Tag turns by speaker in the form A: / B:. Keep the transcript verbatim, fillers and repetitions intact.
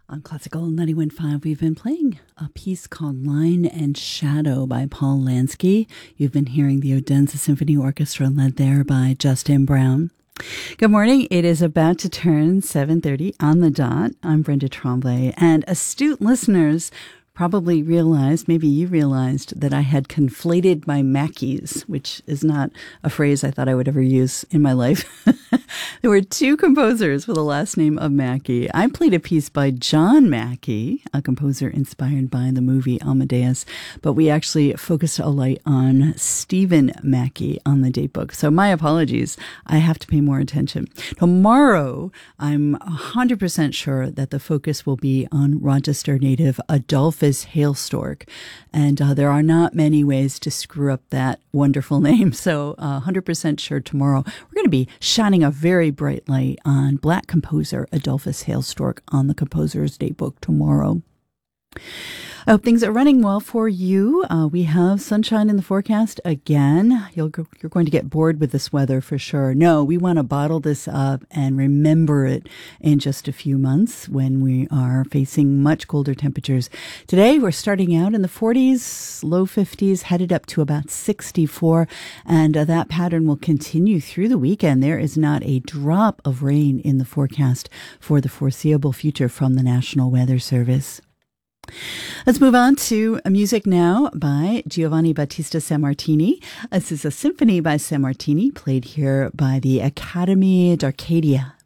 A: On Classical ninety-one point five, we've been playing a piece called Line and Shadow by Paul Lansky. You've been hearing the Odense Symphony Orchestra led there by Justin Brown. Good morning. It is about to turn seven thirty on the dot. I'm Brenda Tremblay, and astute listeners probably realized, maybe you realized, that I had conflated my Mackies, which is not a phrase I thought I would ever use in my life. There were two composers with the last name of Mackie. I played a piece by John Mackie, a composer inspired by the movie Amadeus, but we actually focused a light on Stephen Mackie on the date book. So my apologies. I have to pay more attention. Tomorrow, I'm one hundred percent sure that the focus will be on Rochester native Adolphus Hailstork. And uh, there are not many ways to screw up that wonderful name. So uh, one hundred percent sure tomorrow we're going to be shining a very bright light on Black composer Adolphus Hailstork on the Composer's Datebook tomorrow. I hope things are running well for you. Uh, we have sunshine in the forecast again. You'll go, you're going to get bored with this weather for sure. No, we want to bottle this up and remember it in just a few months when we are facing much colder temperatures. Today, we're starting out in the forties, low fifties, headed up to about sixty-four. And uh, that pattern will continue through the weekend. There is not a drop of rain in the forecast for the foreseeable future from the National Weather Service. Let's move on to music now by Giovanni Battista Sammartini. This is a symphony by Sammartini, played here by the Academy d'Arcadia.